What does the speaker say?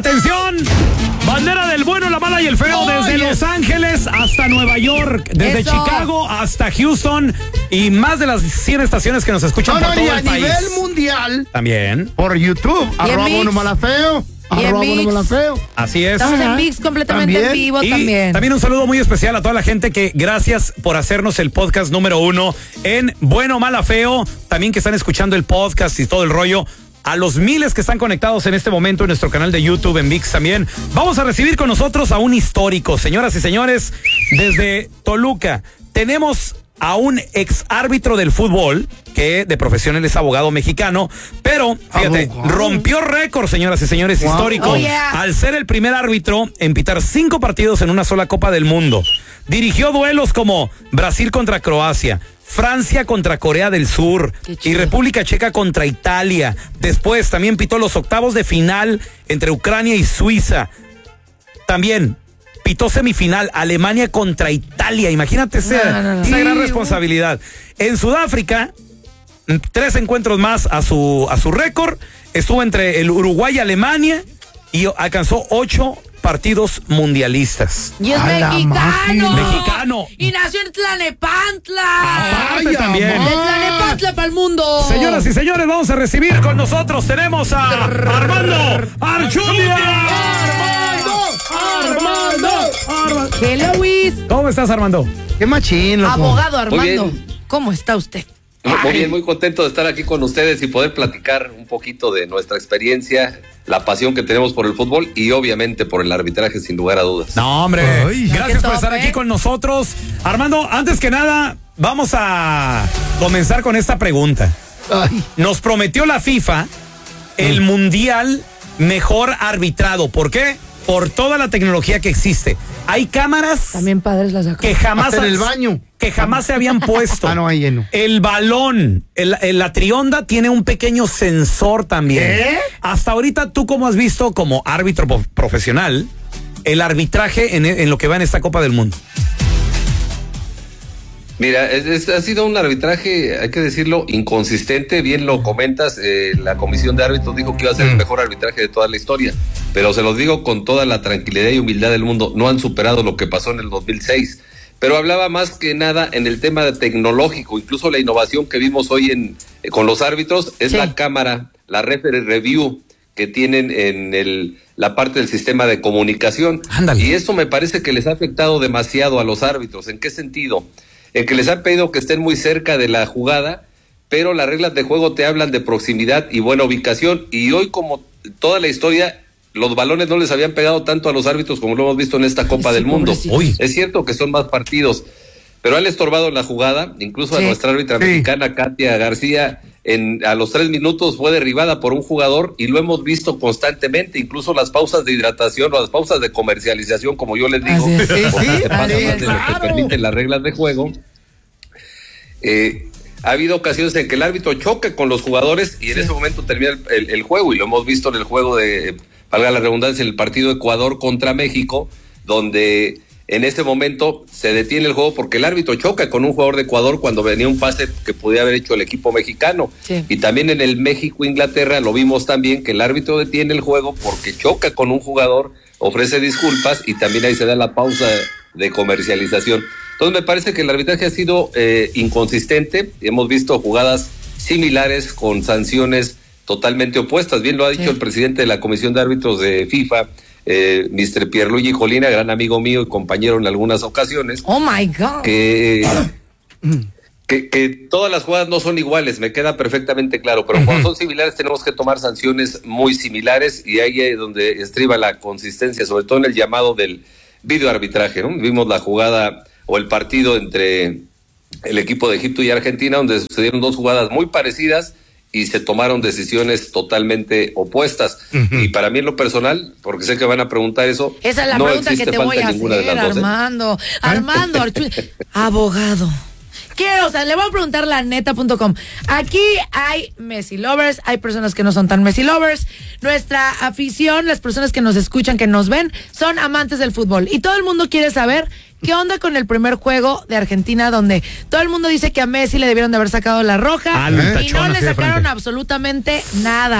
Atención, bandera del bueno, la mala y el feo, desde Los Ángeles hasta Nueva York, desde Chicago hasta Houston y más de las 100 estaciones que nos escuchan por todo el país. A nivel mundial. También. Por YouTube, @buenomalafeo. Así es. Estamos en Mix completamente en vivo también. También un saludo muy especial a toda la gente que gracias por hacernos el podcast número 1 en Bueno, Mala, Feo. También que están escuchando el podcast y todo el rollo. A los miles que están conectados en este momento en nuestro canal de YouTube, en Mix también. Vamos a recibir con nosotros a un histórico, señoras y señores, desde Toluca. Tenemos a un ex árbitro del fútbol, que de profesión él es abogado mexicano, pero, fíjate, rompió récord, señoras y señores, histórico, al ser el primer árbitro en pitar 5 partidos en una sola Copa del Mundo. Dirigió duelos como Brasil contra Croacia, Francia contra Corea del Sur y República Checa contra Italia. Después también pitó los octavos de final entre Ucrania y Suiza. También pitó semifinal Alemania contra Italia. Imagínate esa gran responsabilidad. En Sudáfrica, 3 encuentros más a su récord. Estuvo entre el Uruguay y Alemania y alcanzó 8 partidos mundialistas. Y es mexicano. Y nació en Tlalnepantla. Aparte también. De Tlalnepantla para el mundo. Señoras y señores, vamos a recibir con nosotros. Tenemos a Armando Archundia. Armando. Hello, Luis. ¿Cómo estás, Armando? Qué machín, loco. Abogado Armando, ¿cómo está usted? Muy bien, muy contento de estar aquí con ustedes y poder platicar un poquito de nuestra experiencia, la pasión que tenemos por el fútbol y obviamente por el arbitraje, sin lugar a dudas. No, hombre, gracias por estar aquí con nosotros. Armando, antes que nada, vamos a comenzar con esta pregunta. Nos prometió la FIFA el mundial mejor arbitrado. ¿Por qué? Por toda la tecnología que existe. Hay cámaras también padres las que jamás en el baño que jamás se habían puesto. No hay lleno. El balón, la trionda tiene un pequeño sensor también. ¿Qué? Hasta ahorita, tú cómo has visto como árbitro profesional el arbitraje en lo que va en esta Copa del Mundo. Mira, ha sido un arbitraje, hay que decirlo, inconsistente. Bien lo comentas, la comisión de árbitros dijo que iba a ser el mejor arbitraje de toda la historia, pero se los digo con toda la tranquilidad y humildad del mundo, no han superado lo que pasó en el 2006. Pero hablaba más que nada en el tema tecnológico, incluso la innovación que vimos hoy con los árbitros es la cámara, la referee review que tienen en la parte del sistema de comunicación. Ándale. Y eso me parece que les ha afectado demasiado a los árbitros. ¿En qué sentido? En que les han pedido que estén muy cerca de la jugada, pero las reglas de juego te hablan de proximidad y buena ubicación, y hoy, como toda la historia, los balones no les habían pegado tanto a los árbitros como lo hemos visto en esta Copa del Mundo. Es cierto que son más partidos, pero han estorbado la jugada, incluso a nuestra árbitra mexicana, Katia García, a los 3 minutos fue derribada por un jugador, y lo hemos visto constantemente, incluso las pausas de hidratación o las pausas de comercialización, como yo les digo, porque se pasa más de lo que permiten las reglas de juego. Ha habido ocasiones en que el árbitro choque con los jugadores y en ese momento termina el juego, y lo hemos visto en el juego de, valga la redundancia, en el partido Ecuador contra México, donde en ese momento se detiene el juego porque el árbitro choca con un jugador de Ecuador cuando venía un pase que podía haber hecho el equipo mexicano. Y también en el México-Inglaterra lo vimos también, que el árbitro detiene el juego porque choca con un jugador, ofrece disculpas y también ahí se da la pausa de comercialización. Entonces me parece que el arbitraje ha sido inconsistente. Hemos visto jugadas similares con sanciones totalmente opuestas. Bien lo ha dicho el presidente de la Comisión de Árbitros de FIFA, Mr. Pierluigi Colina, gran amigo mío y compañero en algunas ocasiones. Oh my God. Que todas las jugadas no son iguales, me queda perfectamente claro, pero cuando son similares tenemos que tomar sanciones muy similares, y ahí es donde estriba la consistencia, sobre todo en el llamado del videoarbitraje, ¿no? Vimos la jugada o el partido entre el equipo de Egipto y Argentina, donde sucedieron 2 jugadas muy parecidas y se tomaron decisiones totalmente opuestas. Y para mí, en lo personal, porque sé que van a preguntar eso, esa es la no pregunta que te voy a hacer, Armando. Armando, abogado. ¿Qué? O sea, le voy a preguntar laneta.com. Aquí hay Messi lovers, hay personas que no son tan Messi lovers. Nuestra afición, las personas que nos escuchan, que nos ven, son amantes del fútbol. Y todo el mundo quiere saber qué onda con el primer juego de Argentina, donde todo el mundo dice que a Messi le debieron de haber sacado la roja y no le sacaron absolutamente nada.